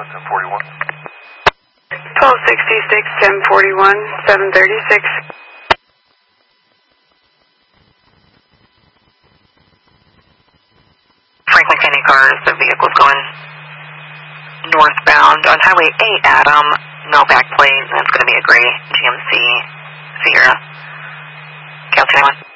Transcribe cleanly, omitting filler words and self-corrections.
What's 1041? 1266, 1041, 736. Franklin County cars, the vehicle's going northbound on Highway 8 Adam, no back plate, and it's going to be a gray GMC Sierra. Cal 21.